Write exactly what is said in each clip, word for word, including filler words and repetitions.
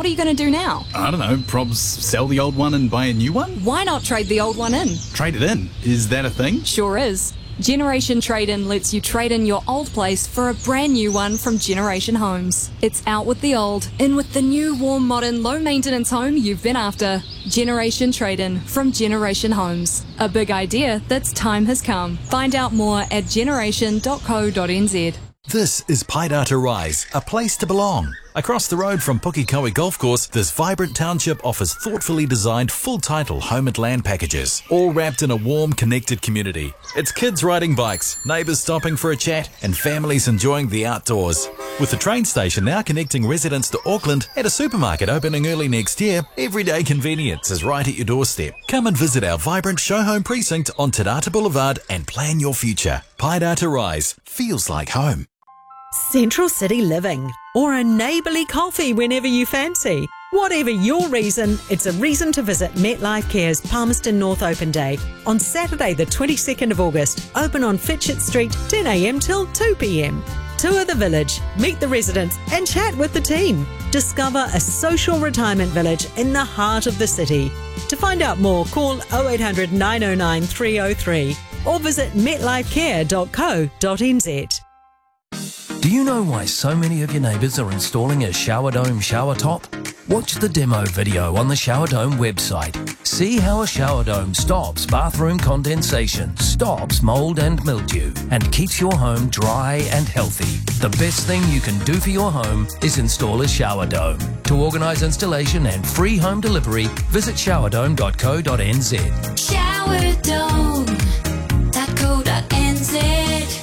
What are you going to do now? I don't know, probs sell the old one and buy a new one? Why not trade the old one in? Trade it in? Is that a thing? Sure is. Generation Trade-In lets you trade in your old place for a brand new one from Generation Homes. It's out with the old, in with the new, warm, modern, low-maintenance home you've been after. Generation Trade-In from Generation Homes. A big idea that's time has come. Find out more at generation dot co dot n z. This is Paidata Rise, a place to belong. Across the road from Pukikoe Golf Course, this vibrant township offers thoughtfully designed full-title home and land packages, all wrapped in a warm, connected community. It's kids riding bikes, neighbours stopping for a chat, and families enjoying the outdoors. With the train station now connecting residents to Auckland and a supermarket opening early next year, everyday convenience is right at your doorstep. Come and visit our vibrant show home precinct on Te Rata Boulevard and plan your future. Paidata Rise feels like home. Central City Living, or a neighbourly coffee whenever you fancy. Whatever your reason, it's a reason to visit MetLife Care's Palmerston North Open Day on Saturday the twenty-second of August, open on Fitchett Street, ten a m till two p m. Tour the village, meet the residents and chat with the team. Discover a social retirement village in the heart of the city. To find out more, call oh eight hundred, nine oh nine, three oh three or visit metlife care dot co dot n z. Do you know why so many of your neighbours are installing a Shower Dome shower top? Watch the demo video on the Shower Dome website. See how a shower dome stops bathroom condensation, stops mould and mildew, and keeps your home dry and healthy. The best thing you can do for your home is install a shower dome. To organise installation and free home delivery, visit shower dome dot co dot n z. shower dome dot co dot n z.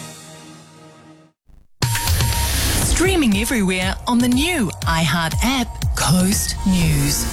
Streaming everywhere on the new iHeart app, Coast News.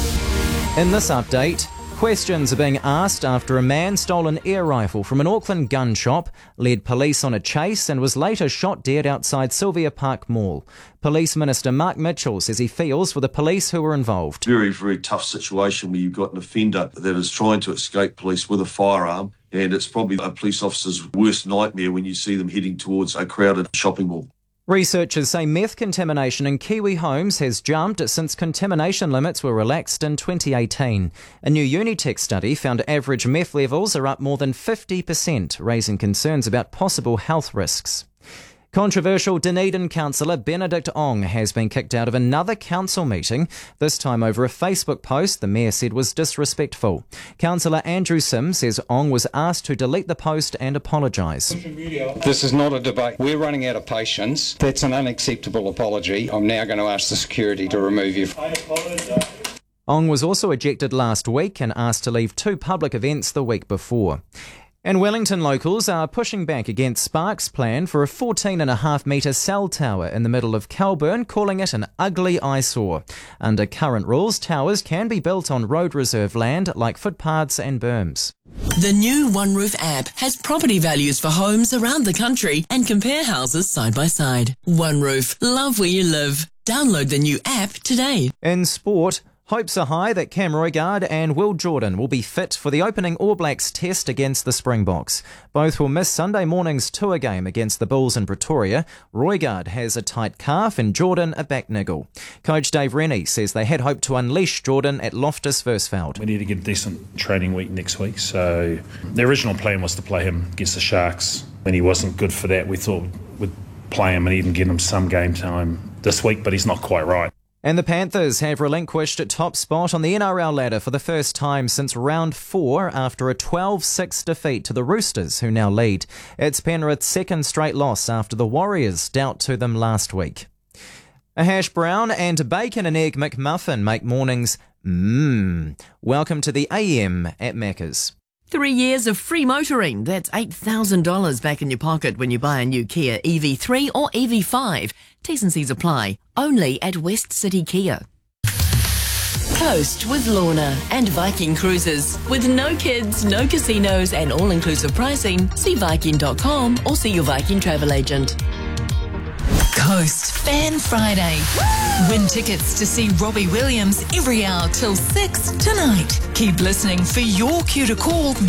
In this update, questions are being asked after a man stole an air rifle from an Auckland gun shop, led police on a chase and was later shot dead outside Sylvia Park Mall. Police Minister Mark Mitchell says he feels for the police who were involved. Very, very tough situation where you've got an offender that is trying to escape police with a firearm, and it's probably a police officer's worst nightmare when you see them heading towards a crowded shopping mall. Researchers say meth contamination in Kiwi homes has jumped since contamination limits were relaxed in twenty eighteen. A new Unitech study found average meth levels are up more than fifty percent, raising concerns about possible health risks. Controversial Dunedin councillor Benedict Ong has been kicked out of another council meeting, this time over a Facebook post the mayor said was disrespectful. Councillor Andrew Sim says Ong was asked to delete the post and apologise. This is not a debate. We're running out of patience. That's an unacceptable apology. I'm now going to ask the security to remove you. I apologise. Ong was also ejected last week and asked to leave two public events the week before. And Wellington locals are pushing back against Spark's plan for a fourteen and a half metre cell tower in the middle of Kelburn, calling it an ugly eyesore. Under current rules, towers can be built on road reserve land like footpaths and berms. The new OneRoof app has property values for homes around the country and compare houses side by side. OneRoof, love where you live. Download the new app today. In sport, hopes are high that Cam Roigard and Will Jordan will be fit for the opening All Blacks test against the Springboks. Both will miss Sunday morning's tour game against the Bulls in Pretoria. Roigard has a tight calf and Jordan a back niggle. Coach Dave Rennie says they had hoped to unleash Jordan at Loftus Versfeld. We need to get a decent training week next week, so the original plan was to play him against the Sharks. When he wasn't good for that, we thought we'd play him and even get him some game time this week, but he's not quite right. And the Panthers have relinquished a top spot on the N R L ladder for the first time since round four after a twelve six defeat to the Roosters, who now lead. It's Penrith's second straight loss after the Warriors dealt to them last week. A hash brown and bacon and egg McMuffin make mornings mmm. Welcome to the A M at Macca's. Three years of free motoring. That's eight thousand dollars back in your pocket when you buy a new Kia E V three or E V five. T's and C's apply. Only at West City Kia. Coast with Lorna and Viking Cruises. With no kids, no casinos and all-inclusive pricing, see Viking dot com or see your Viking travel agent. Coast Fan Friday. Win tickets to see Robbie Williams every hour till six tonight. Keep listening for your cue to call